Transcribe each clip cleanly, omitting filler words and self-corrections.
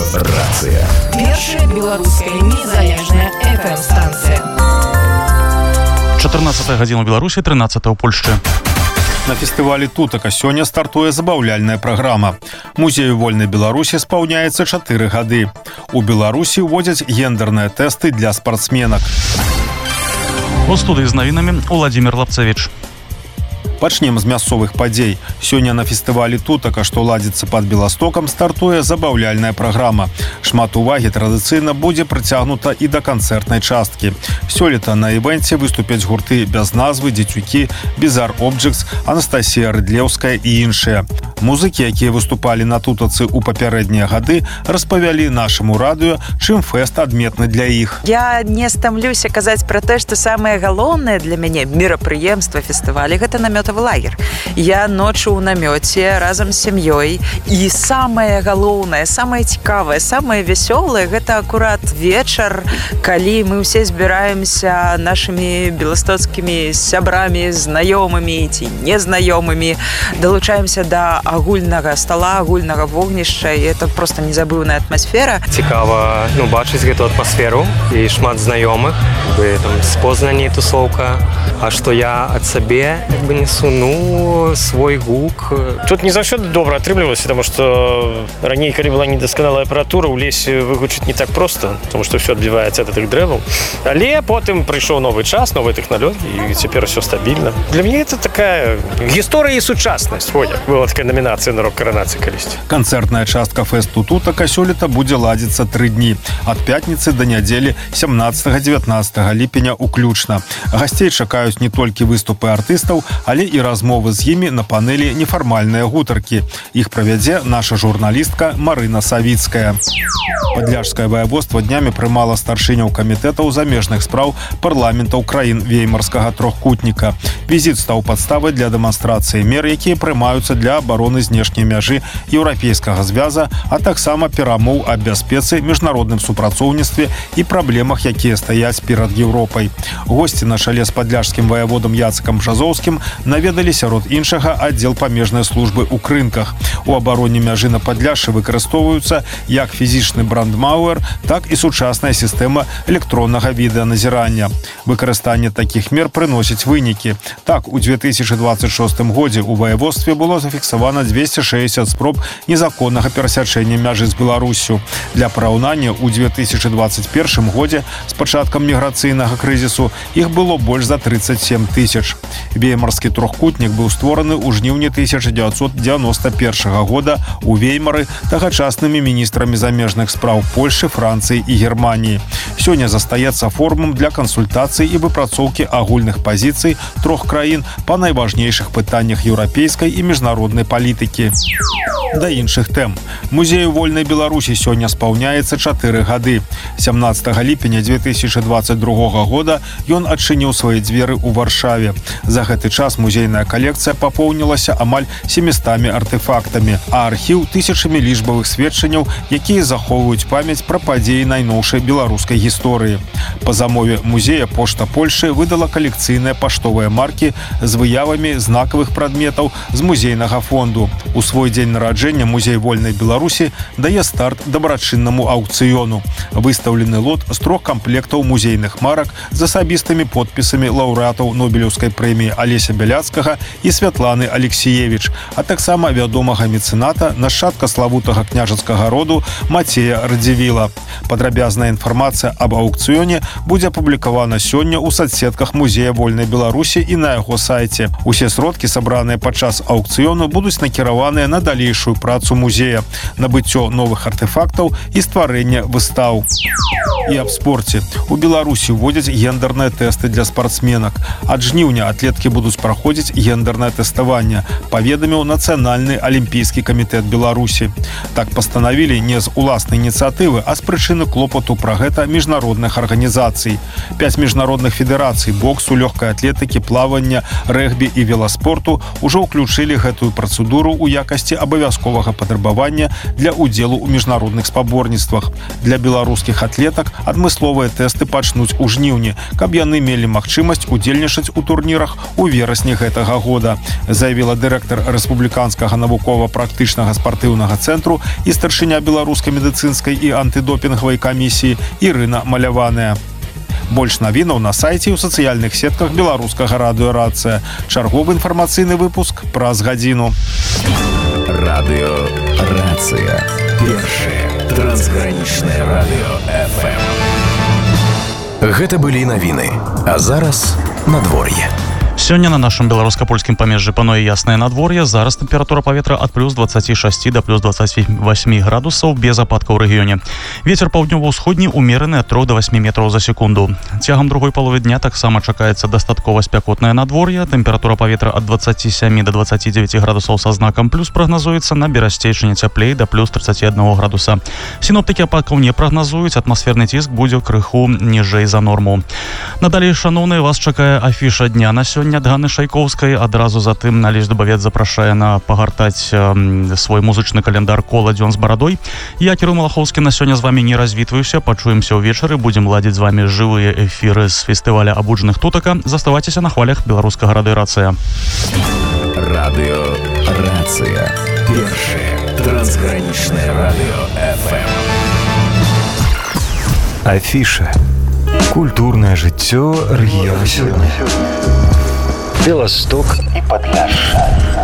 Рацыя. Першая беларуская незалежная FM-станція. 14 гадзіна ў Беларусі, 13 ў Польшчы. На фестывалі «Тутака» сёння стартуе забаўляльная праграма. Музею вольнай Беларусі спаўняецца 4 гады. У Беларусі ўводзяць гендерныя тэсты для спартсменак. У студыі з навінамі Уладзімір Лапцавіч. Пачнем з мясцовых падзей. Сёння на фестывалі «Тутака», што ладзіцца пад Беластокам, стартуе забаўляльная праграма. Шмат увагі традыцыйна будзе прыцягнута і да канцэртнай часткі. Сёлета на івэнце выступяць гурты без назвы, дзецюкі, Bizarre Objects, Анастасія Рыдлеўская і іншыя. Музыкі, якія выступалі на тутацы ў папярэднія гады, распавялі нашаму радыё, чым фэст адметны для іх. Я не стамлюся казаць пра тое, што самае галоўнае для мяне мерапрыемства фестываля — гэта намётавы лагер. Я ноччу ў намёце разам з сям'ёй, і самае галоўнае, самае цікавае, самае вясёлае — гэта акурат вечар, калі мы ўсе збіраемся нашымі беластоцкімі сябрамі, знаёмымі ці незнаёмымі, далучаемся да агульнага стала, агульнага вогнішча, і это просто незабыўная атмасфера. Цікава бачыць гэту атмасферу і шмат знаёмых, там з Познані тусоўка, а што я ад сабе несу свой гук. Тут не заўсёды добра атрымлівалася, таму што раней, калі была недасканалая апаратура, у лесе выгучыць не так проста, таму што ўсё адбіваецца ад гэтых дрэваў. Але потым прыйшоў новы час, новыя тэхналогіі, і цяпер усё стабільна. Для мяне это такая гісторыя і сучаснасць. Ой, як была такая номінацыя на рок-каранацыі калісьці. Канцэртная частка фэсту «Тутака» сёлета будзе ладзіцца 3 дні, ад пятніцы да нядзелі 17-19 ліпеня уключна. Гасцей чакаюць не толькі выступы артыстаў, але і размовы з імі на панэлі «Нефармальныя гутаркі». Іх правядзе наша журналістка Марына Савіцкая. Падляшскае ваяводства днямі прымала старшыняў камітэтаў замежных спраў парламентаў краін веймарскага трохкутніка. Візіт стаў падставай для дэманстрацыі мер, якія прымаюцца для абароны знешняй мяжы еўрапейскага звяза, а таксама перамоў аб бяспецы, міжнародным супрацоўніцтве і праблемах, якія стаяць перад Еўропай. Госці на чале з падляшскім ваяводам Яцыкам Бжазоўскім наведалі сярод іншага аддзел памежнай службы ў Крынках. У абароне мяжы на Падляшшы выкарыстоўваюцца як фізічны брандмауэр, так і сучасная сістэма электроннага відэаназірання. Выкарыстанне такіх мер прыносіць вынікі. Так, у 2026 годзе ў ваяводстве было зафіксавана 260 спроб незаконнага перасячэння мяжы з Беларуссю. Для параўнання, у 2021 годзе з пачаткам міграцыйнага крызісу іх было больш за 37 тысяч. Веймарскі трохкутнік быў створаны ў жніўні 1991 года у Веймары тагачаснымі міністрамі замежных спраў Польшы, Францыі і Германіі. Сёння застаецца форумам для кансультацый і выпрацоўкі агульных пазіцый трох краін па найважнейшых пытаннях еўрапейскай і міжнароднай палітыкі. Да іншых тэм. Музею вольнай Беларусі сёння спаўняецца 4 гады. 17 ліпеня 2022 года ён адчыніў свае дзверы ў Варшаве. За гэты час музейная калекцыя папоўнілася амаль 700 артефактамі, а архіў тысячамі лічбавых сведчанняў, якія захоўваюць памяць пра падзеі найноўшай беларускай гісторыі. Па замове музея Пошта Польшы выдала калекцыйныя паштовыя маркі з выявамі знакавых прадметаў з музейнага фонду. У свой дзень нараджэння музей вольнай Беларусі дае старт дабрачыннаму аўкцыёну. Выстаўлены лот з 3 камплектаў музейных марак з асабістымі подпісамі лаўрэатаў Нобелеўскай прэміі Алеся Бяляцкага і Святланы Алексіевіч, а таксама вядомага мецэната, нашчадка славутага княжацкага роду Мацея Радзівіла. Падрабязная інфармацыя аб аўкцыёне будзе апублікавана сёння ў соцсетках музея вольнай Беларусі і на яго сайце. Усе сродкі, сабраныя падчас аўкцыёну, будуць накіраваныя на далейшую працу музея, набыццё новых артефактаў і стварэнне выстаў. І аб спорце. У Беларусі вводзяць гендерныя тэсты для спартсменак. Ад жніўня атлеткі будуць праходзіць гендернае тэставанне, паведаміў Нацыянальны алімпійскі камітэт Беларусі. Так пастанавілі не з уласнай ініцыятывы, а з прычыны клопату пра гэта міжнародных арганізацый. 5 міжнародных федэрацый боксу, лёгкай атлетыкі, плавання, рэгбі і веласпорту ўжо ўключылі гэтую працэдуру ў якасці абавязковага патрабавання для ўдзелу ў міжнародных спаборніцтвах. Для беларускіх атлетак адмысловыя тэсты пачнуць у жніўні, каб яны мелі магчымасць удзельнічаць у турнірах у верасні гэтага года, заявіла дырэктар рэспубліканскага навукова-практычнага спартыўнага цэнтру і старшыня беларускай медыцынскай і антыдопінгавай камісіі Ірына Маляваная. Больш навінаў на сайце і ў сацыяльных сетках беларускага радыё «Рацыя». Чарговы інфармацыйны выпуск праз гадзіну. Радыё «Рацыя». Першае трансгранічнае радыё FM. Гэта былі навіны. А зараз надвор'е. Сёння на нашым беларуска-польскім памежжы пануе яснае надвор'е. Зараз тэмпература паветра ад плюс 26 да плюс 28 градусаў без ападкаў у рэгіёне. Вецер паўднёва-ўсходні умераны ад 3 до 8 метраў за секунду. Цягам другой паловы дня таксама чакаецца дастаткова спякотнае надвор'е. Тэмпература паветра ад 27 до 29 градусаў са знакам плюс прагназуецца, на берасцейшыне цяплей да плюс 31 градуса. Сіноптыкі ападкаў не прагназуюць, атмасферны ціск будзе крыху ніжэй за норму. Надалей, шаноўныя, вас чакае афіша дня на сёння ад Ганны Шайковскай. Адразу затым Алесь Дубавец запрашае на пагартаць свой музычны календар «Кола дзён з барадой». Я, Кірыл Малахоўскі, на сёння з вамі не развітваюся. Пачуемся ўвечары, будзем ладзіць з вамі жывыя эфіры з фестываля «Абуджаных тутака». Заставайцеся на хвалях беларускага радыё «Рацыя». Радыё «Рацыя». Першае трансгранічнае радыё FM. Афіша. Культурнае жыццё рэгіёна сёння. Беласток і Падляшша.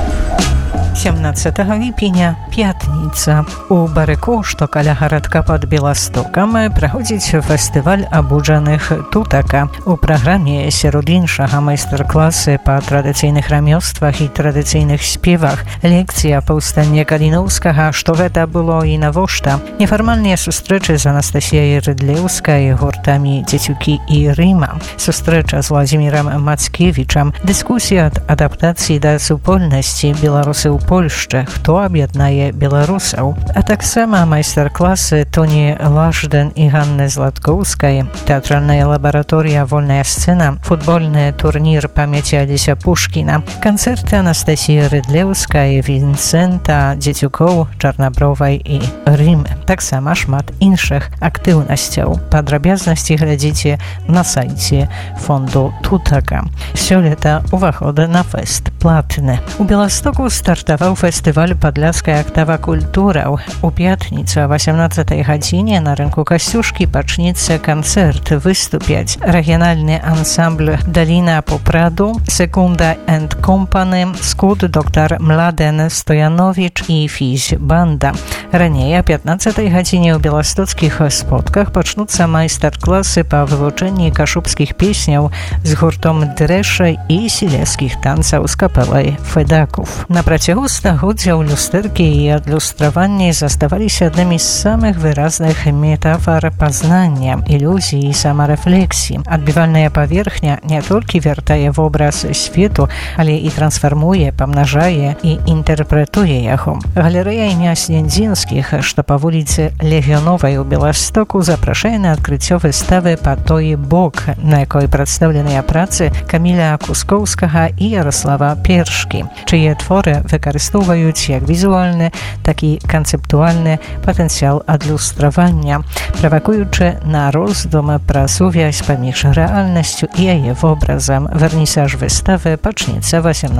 17 ліпеня, пятніца. У Барыку, што каля гарадка пад Беластокам, праходзіць фестываль «Абуджаных тутака». У праграме сярод іншага майстар-класы па традыцыйных рамёствах і традыцыйных спевах, лекцыя паўстання Каліноўскага, што гэта было і навошта, нефармальныя сустрэчы з Анастасіяй Рыдлеўскай, гуртамі «Дзецюкі» і «Рыма», сустрэча з Владзімірам Мацкевічам, дыскусія ад адаптацыі да супольнасці беларусы ў Польшчы, хто аб'яднае беларусаў, а таксама майстар-класы Тоні Лажден і Ганны Златкоўскай, тэатральная лабараторыя «Вольная сцэна», футбольны турнір памяці Алеся Пушкіна, канцэрты Анастасіі Рыдлеўскай, Вінцэнта, Дзецюкоў, Чарнабровай і Рымы. Таксама шмат іншых актыўнасцяў. Падрабязнасці глядзіце на сайце фонду Тутака. Сёлета уваход на фэст платны. У Беластоку стартаваў фестываль «Падляская актава культураў». У пятніцу о 18 гадзіне на рынку Касцюшкі пачнецца канцэрт. Выступяць рэгіянальны ансамбль «Даліна по праду», «Секунда энд компаны», «Скуд», «Доктор Младен Стоянович» і «Фізь банда». Раней о 15 гадзіне ў беластоцкіх спотках пачнуцца майстар-класы па вывучэнні кашубскіх песняў з гуртом «Дрэша» і сілескіх танцаў з капелай «Федаков». На працягу стагоддзяў люстэркі і адлюстраванні заставаліся аднымі з самых выразных метафар пазнання, ілюзій і самарэфлексіі. Адбівальная паверхня не толькі вяртае вобраз свету, але і трансфармуе, памнажае і інтэрпрэтуе яго. Галерэя імя Снядзінскіх, што па вуліцы Легіёновай у Беластоку, запрашае на адкрыццё выставы «Па той бок», на якой прадстаўленыя працы Каміля Кускоўскага і Ярослава Першкі, чые творы выкарыстоўваюць як візуальны, так і канцэптуальны патэнцыял адлюстравання, правакуючы на роздум пра сувязь паміж рэальнасцю і яе вобразам. Вернісаж выставы пачнецца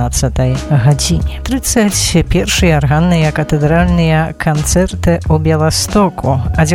18 гадзіне. 31 арганныя катэдральныя канцэрты ў Беластоку. А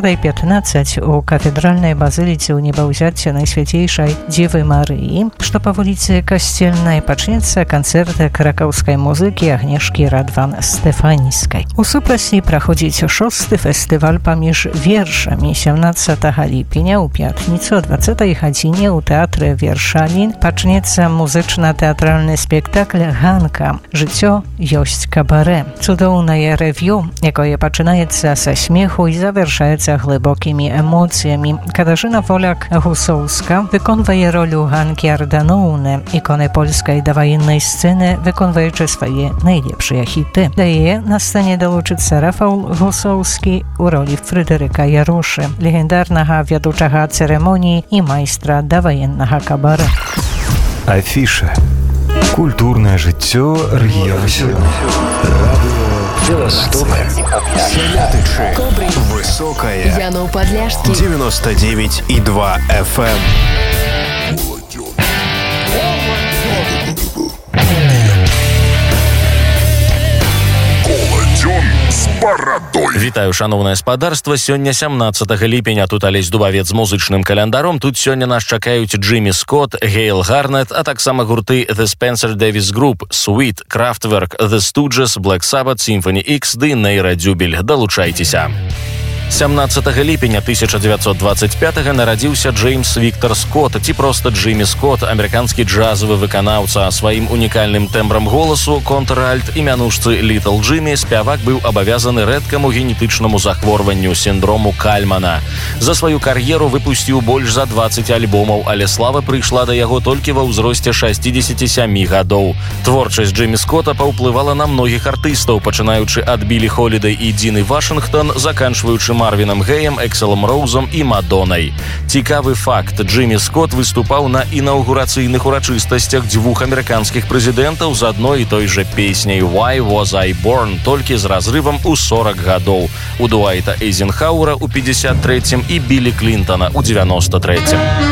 19:15 у кафедральнай базыліцы ў небаўзяцця Найсвяцейшай Дзевы Марыі, што па вуліцы Касцельнай, пачнецца канцэрт кракаўскай музыкі Агнешкі Радван-Стэфаніскай. У супраслі праходзіць 6-й фестываль паміж вершамі. 17 ліпеня ў пятніцу о 20 гадзіне ў тэатры Вершалін пачнецца музычна-тэатральны спектакль «Ганка. Жыццё ёсць кабарэ». Цудоўнае рэв'ю, якое пачынаецца са смеху і завяршаецца глыбокімі эмоцыямі. Катажына Воляк-Гусоўска выконвае ролю Ганкі Ардановны, іконы польскай даваеннай сцэны, выконваючы свае найлепшыя хіты. Да яе на сцэне далучыцца Рафал Гусоўскі у ролі Фрыдэрыка Ярошы, легендарнага вядучага цырымоніі і майстра даваеннага кабарэ. Афіша. Культурнае жыццё рэгіёна сёння. Беласток, Сялятычы, Высокая, Янов Падляшскі, 99,2 FM. з барадой. Вітаю, шановнае спадарства. Сёння 17 ліпеня. Тут Алесь Дубавец з музычным календаром. Тут сёння нас чакаюць Джиммі Скотт, Гейл Гарнет, а таксама гурты The Spencer Davis Group, Sweet, Kraftwerk, The Stooges, Black Sabbath, Symphony X ды Нейрадзюбель. Далучайцеся. 17 ліпеня 1925 нарадзіўся Джеймс Віктор Скотт, ці проста Джиммі Скотт, амерыканскі джазавы выканаўца. Сваім унікальным тэмбрам голасу, контральт і мянушцы Літл Джиммі спявак быў абавязаны рэдкаму генетычнаму захворванню сіндрому Кальмана. За сваю кар'еру выпусціў больш за 20 альбомаў, але слава прыйшла да яго толькі ва ўзросце 67 гадоў. Творчасць Джиммі Скотта паўплывала на многіх артыстаў, пачынаючы ад Білі Холідай і Дзіны Вашынгтон, заканчваючы Марвином Геем, Экселом Роузом і Мадоннай. Цікавы факт. Джиммі Скотт выступаў на інаўгурацыйных урачыстасцях дзвюх амерыканскіх прэзідэнтаў з адной і той жа песняй «Why was I born», толькі з разрывам у 40 гадоў. У Дуайта Эйзенхауэра ў 53-м і Білі Клінтона ў 93-м.